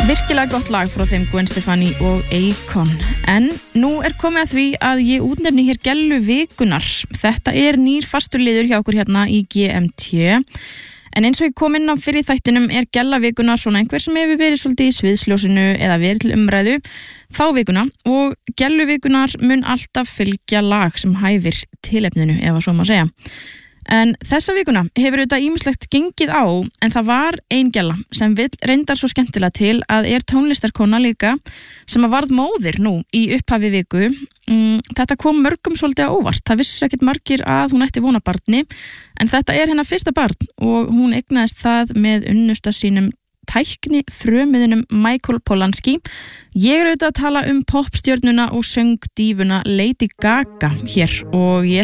Virkilega gott lag frá þeim Gwen Stefani og Akon. En nú komið að því að ég útnefni hér gellu vikunar. Þetta nýr fastur liður hjá okkur hérna í GMT. En eins og ég kom inn á fyrir þættinum gella vikunar svona einhver sem hefur verið svolítið í sviðsljósinu eða verið til umræðu þá vikuna og gellu vikunar mun alltaf fylgja lag sem hæfir tilefninu ef að svo má segja. En þessa vikuna hefur auðvitað ýmislegt gengið á en það var ein gella sem vill reyndar svo skemmtilega til að tónlistarkona líka sem að varð móðir nú í upphafi viku. Þetta kom mörgum svolítið á óvart. Það vissu ekkert margir að hún ætti von á barni en þetta hennar fyrsta barn og hún eignaðist það með unnusta sínum tækni frömiðunum Michael Polanski. Ég auðvitað að tala popstjörnuna og söngdífuna Lady Gaga hér og ég